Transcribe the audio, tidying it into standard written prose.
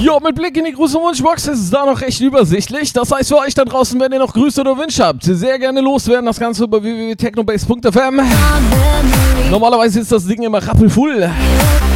Jo, mit Blick in die Grüße und Wunschbox ist es da noch recht übersichtlich. Das heißt für euch da draußen, wenn ihr noch Grüße oder Wünsche habt, sehr gerne loswerden. Das Ganze über www.technobase.fm. Normalerweise ist das Ding immer rappelfull.